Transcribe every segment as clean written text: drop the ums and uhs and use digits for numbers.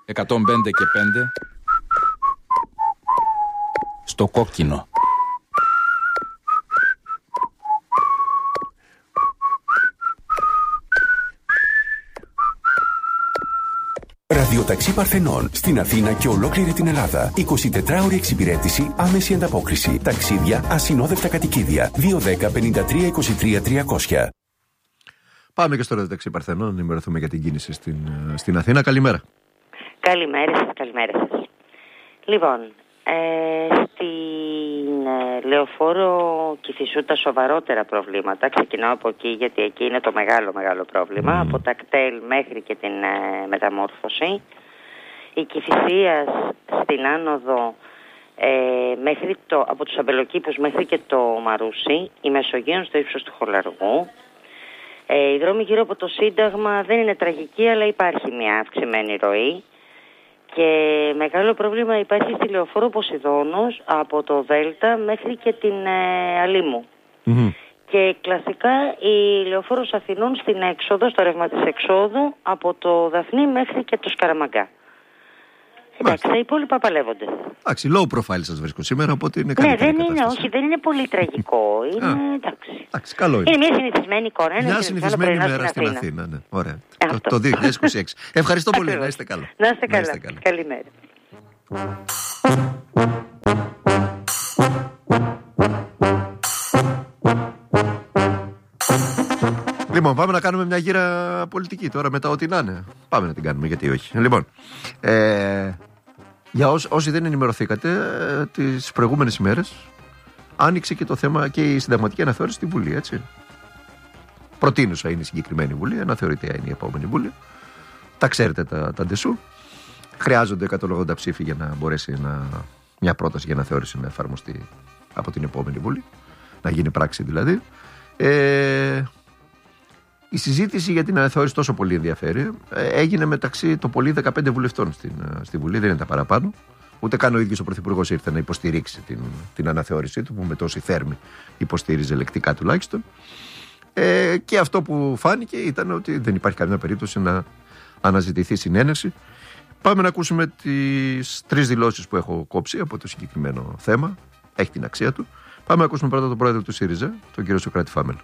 105 και 5 στο κόκκινο. Ραδιοταξί Παρθενών στην Αθήνα και ολόκληρη την Ελλάδα. 24ωρη εξυπηρέτηση, άμεση ανταπόκριση. Ταξίδια, ασυνόδευτα κατοικίδια. 210-53-23-300. Πάμε και στο Ραδιοταξί Παρθενών να ενημερωθούμε για την κίνηση στην Αθήνα. Καλημέρα. Καλημέρα σας. Λοιπόν, στην Λεωφόρο Κηφισού τα σοβαρότερα προβλήματα, ξεκινάω από εκεί γιατί εκεί είναι το μεγάλο πρόβλημα, από τα κτέλ μέχρι και την μεταμόρφωση. Η Κηφισίας στην άνοδο από τους Αμπελοκήπους μέχρι και το Μαρούσι, η Μεσογείων στο ύψος του Χολαργού. Οι δρόμοι γύρω από το Σύνταγμα δεν είναι τραγικοί, αλλά υπάρχει μια αυξημένη ροή. Και μεγάλο πρόβλημα υπάρχει στη Λεωφόρο Ποσειδώνος από το Δέλτα μέχρι και την Αλήμου. Και κλασικά η Λεωφόρος Αθηνών στην έξοδο, στο ρεύμα της εξόδου, από το Δαφνί μέχρι και το Σκαραμαγκά. Εντάξει, τα υπόλοιπα παλεύονται. Εντάξει, low profile σας βρίσκω σήμερα, οπότε είναι καλή κατάσταση. Δεν είναι πολύ τραγικό. Είναι εντάξει. Καλό είναι. Είναι μια συνηθισμένη εικόνα. Μια συνηθισμένη μέρα στην Αθήνα. Ναι. Ωραία. Το 2026. Ευχαριστώ πολύ. Να είστε καλά. Να είστε καλά. Καλημέρα. Λοιπόν, πάμε να κάνουμε μια γύρα πολιτική τώρα μετά ό,τι να είναι. Πάμε να την κάνουμε, γιατί όχι. Λοιπόν, για όσοι δεν ενημερωθήκατε, τις προηγούμενες ημέρες άνοιξε και το θέμα και η συνταγματική αναθεώρηση στη Βουλή, έτσι. Προτείνουσα είναι η συγκεκριμένη Βουλή, αναθεωρητέα είναι η επόμενη Βουλή. Τα ξέρετε τα ντεσού. Χρειάζονται 180 ψήφοι για να μπορέσει μια πρόταση για αναθεώρηση να εφαρμοστεί από την επόμενη Βουλή. Να γίνει πράξη δηλαδή. Η συζήτηση για την αναθεώρηση τόσο πολύ ενδιαφέρει. Έγινε μεταξύ το πολύ 15 βουλευτών στη Βουλή, δεν είναι τα παραπάνω. Ούτε καν ο ίδιος ο Πρωθυπουργός ήρθε να υποστηρίξει την αναθεώρησή του, που με τόση θέρμη υποστήριζε λεκτικά τουλάχιστον. Και αυτό που φάνηκε ήταν ότι δεν υπάρχει καμία περίπτωση να αναζητηθεί συνένεση. Πάμε να ακούσουμε τις 3 δηλώσεις που έχω κόψει από το συγκεκριμένο θέμα. Έχει την αξία του. Πάμε να ακούσουμε πρώτα τον πρόεδρο του ΣΥΡΙΖΑ, τον κύριο Σωκράτη Φάμελο.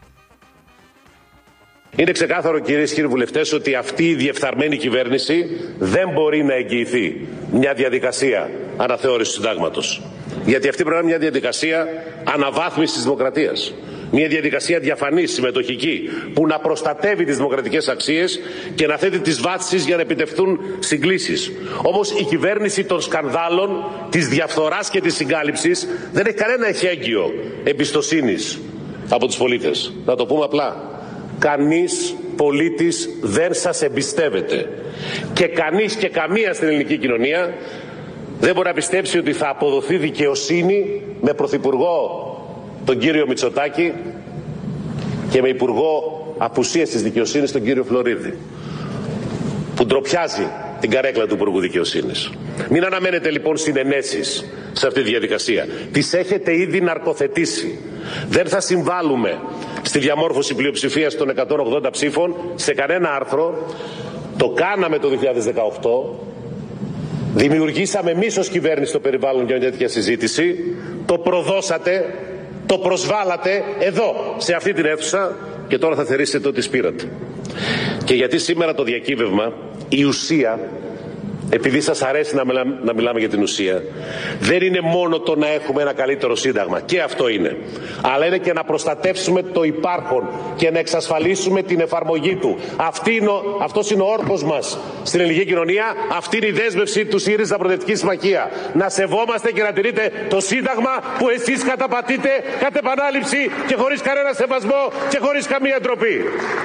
Είναι ξεκάθαρο, κυρίες και κύριοι βουλευτές, ότι αυτή η διεφθαρμένη κυβέρνηση δεν μπορεί να εγγυηθεί μια διαδικασία αναθεώρησης του συντάγματος. Γιατί αυτή πρέπει να είναι μια διαδικασία αναβάθμισης της δημοκρατίας. Μια διαδικασία διαφανής, συμμετοχική, που να προστατεύει τις δημοκρατικές αξίες και να θέτει τις βάσεις για να επιτευχθούν συγκλήσεις. Όμως η κυβέρνηση των σκανδάλων, της διαφθοράς και της συγκάλυψης δεν έχει κανένα εχέγγυο εμπιστοσύνης από τους πολίτες. Να το πούμε απλά. Κανείς πολίτης δεν σας εμπιστεύεται. Και κανείς και καμία στην ελληνική κοινωνία δεν μπορεί να πιστέψει ότι θα αποδοθεί δικαιοσύνη με πρωθυπουργό τον κύριο Μητσοτάκη και με υπουργό απουσίας της δικαιοσύνης τον κύριο Φλωρίδη, που ντροπιάζει την καρέκλα του Υπουργού Δικαιοσύνης. Μην αναμένετε λοιπόν συνενέσεις σε αυτή τη διαδικασία. Τις έχετε ήδη ναρκοθετήσει. Δεν θα συμβάλλουμε στη διαμόρφωση πλειοψηφίας των 180 ψήφων σε κανένα άρθρο. Το κάναμε το 2018. Δημιουργήσαμε εμείς ως κυβέρνηση το περιβάλλον για μια τέτοια συζήτηση. Το προδώσατε, το προσβάλατε εδώ, σε αυτή την αίθουσα, και τώρα θα θερήσετε ότι σπήρατε. Και γιατί σήμερα το διακύβευμα, η ουσία, επειδή σας αρέσει να μιλάμε για την ουσία, δεν είναι μόνο το να έχουμε ένα καλύτερο σύνταγμα, και αυτό είναι, αλλά είναι και να προστατεύσουμε το υπάρχον και να εξασφαλίσουμε την εφαρμογή του. Αυτός είναι ο όρκος μας στην ελληνική κοινωνία, αυτή είναι η δέσμευση του ΣΥΡΙΖΑ Προοδευτική Συμμαχία. Να σεβόμαστε και να τηρείτε το σύνταγμα που εσείς καταπατείτε κατ' επανάληψη και χωρίς κανένα σεβασμό και χωρίς καμία ντροπή.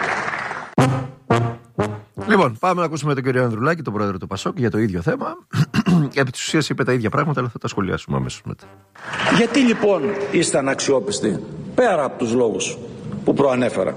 Λοιπόν, πάμε να ακούσουμε τον κύριο Ανδρουλάκη, τον πρόεδρο του ΠΑΣΟΚ, για το ίδιο θέμα. Επί της ουσίας είπε τα ίδια πράγματα, αλλά θα τα σχολιάσουμε αμέσως μετά. Γιατί λοιπόν είστε αναξιόπιστοι, πέρα από τους λόγους που προανέφερα?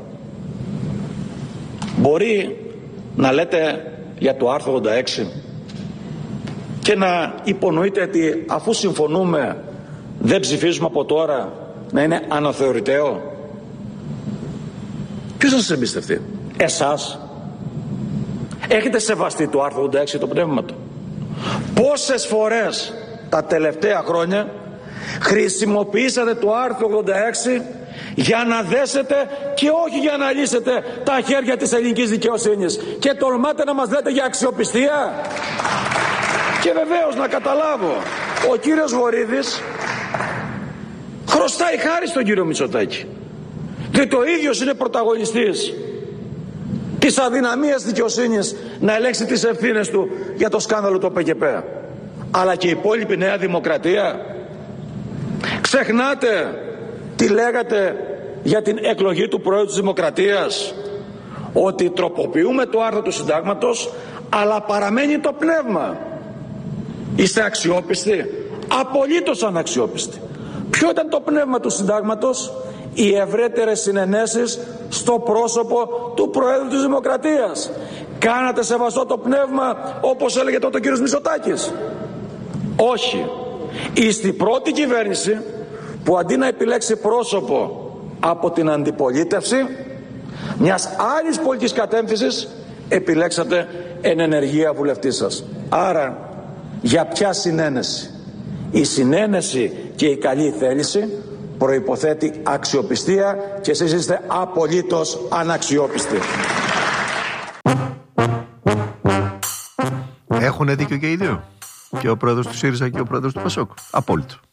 Μπορεί να λέτε για το άρθρο 86 και να υπονοείτε ότι αφού συμφωνούμε δεν ψηφίζουμε από τώρα, να είναι αναθεωρηταίο. Ποιος θα σας εμπιστευτεί? Εσάς? Έχετε σεβαστεί το άρθρο 86, το πνεύμα του? Πόσες φορές τα τελευταία χρόνια χρησιμοποιήσατε το άρθρο 86 για να δέσετε και όχι για να λύσετε τα χέρια της ελληνικής δικαιοσύνης, και τολμάτε να μας λέτε για αξιοπιστία? Και βεβαίως να καταλάβω, ο κύριος Βορίδης χρωστάει χάρη στον κύριο Μητσοτάκη, διότι ο ίδιος είναι πρωταγωνιστής της αδυναμίας δικαιοσύνης να ελέγξει τις ευθύνες του για το σκάνδαλο του ΠΚΠ. Αλλά και η υπόλοιπη Νέα Δημοκρατία. Ξεχνάτε τι λέγατε για την εκλογή του Πρόεδρου της Δημοκρατίας, ότι τροποποιούμε το άρθρο του Συντάγματος αλλά παραμένει το πνεύμα. Είστε αξιόπιστοι? Απολύτως αναξιόπιστοι. Ποιο ήταν το πνεύμα του Συντάγματος? Οι ευρύτερες συνενέσεις στο πρόσωπο του Προέδρου της Δημοκρατίας. Κάνατε σεβαστό το πνεύμα όπως έλεγε τότε ο κύριος Μητσοτάκης? Όχι. Είστε η πρώτη κυβέρνηση που αντί να επιλέξει πρόσωπο από την αντιπολίτευση μιας άλλης πολιτικής κατεύθυνσης, επιλέξατε εν ενεργεία βουλευτή σας. Άρα για ποια συνένεση? Η συνένεση και η καλή θέληση προϋποθέτει αξιοπιστία και εσείς είστε απολύτως αναξιόπιστοι. Έχουν δίκιο και οι δύο. Και ο πρόεδρος του ΣΥΡΙΖΑ και ο πρόεδρος του ΠΑΣΟΚ. Απόλυτο.